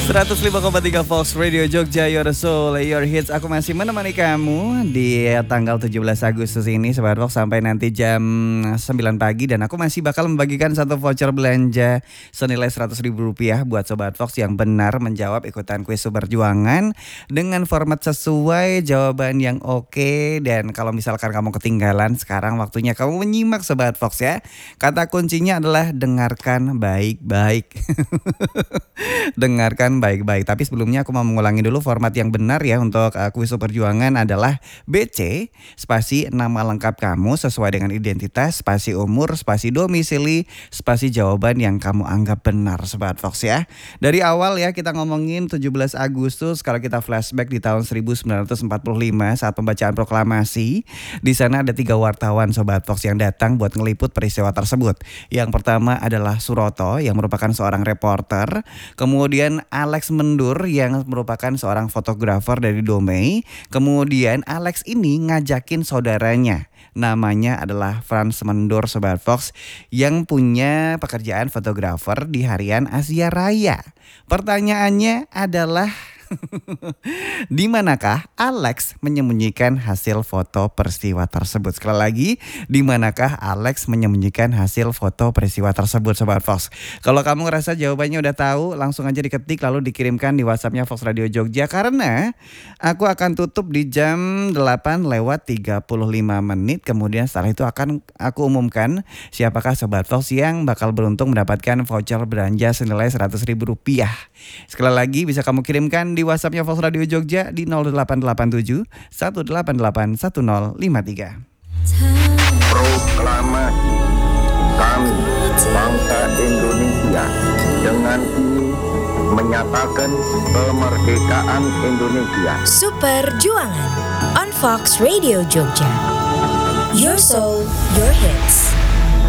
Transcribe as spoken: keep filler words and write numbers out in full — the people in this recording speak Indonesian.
seratus lima koma tiga Fox Radio Jogja, Your Soul, Your Hits. Aku masih menemani kamu di tanggal tujuh belas Agustus ini Sobat Fox sampai nanti jam sembilan pagi. Dan aku masih bakal membagikan satu voucher belanja senilai seratus ribu rupiah buat Sobat Fox yang benar menjawab ikutan kuis Perjuangan dengan format sesuai, jawaban yang oke. Dan kalau misalkan kamu ketinggalan, sekarang waktunya kamu menyimak Sobat Fox ya. Kata kuncinya adalah dengarkan baik-baik. Dengarkan baik-baik. Tapi sebelumnya aku mau mengulangi dulu format yang benar ya untuk uh, kuis Perjuangan adalah B C spasi nama lengkap kamu sesuai dengan identitas, spasi umur, spasi domisili, spasi jawaban yang kamu anggap benar Sobat Fox ya. Dari awal ya kita ngomongin tujuh belas Agustus, kalau kita flashback di tahun seribu sembilan ratus empat puluh lima saat pembacaan proklamasi, di sana ada tiga wartawan Sobat Fox yang datang buat ngeliput peristiwa tersebut. Yang pertama adalah Suroto yang merupakan seorang reporter, kemudian Alex Mendur yang merupakan seorang fotografer dari Domei. Kemudian Alex ini ngajakin saudaranya, namanya adalah Franz Mendur Sobat Fox, yang punya pekerjaan fotografer di harian Asia Raya. Pertanyaannya adalah di manakah Alex menyembunyikan hasil foto peristiwa tersebut? Sekali lagi, di manakah Alex menyembunyikan hasil foto peristiwa tersebut Sobat Fox? Kalau kamu ngerasa jawabannya udah tahu, langsung aja diketik lalu dikirimkan di WhatsAppnya Fox Radio Jogja, karena aku akan tutup di jam delapan lewat tiga puluh lima menit. Kemudian setelah itu akan aku umumkan siapakah Sobat Fox yang bakal beruntung mendapatkan voucher belanja senilai seratus ribu rupiah. Sekali lagi bisa kamu kirimkan di di WhatsAppnya Fox Radio Jogja di nol delapan delapan tujuh satu delapan delapan satu nol lima tiga. Proklamasi kami bangsa Indonesia dengan ini menyatakan kemerdekaan Indonesia. Perjuangan on Fox Radio Jogja. Your Soul, Your Hits.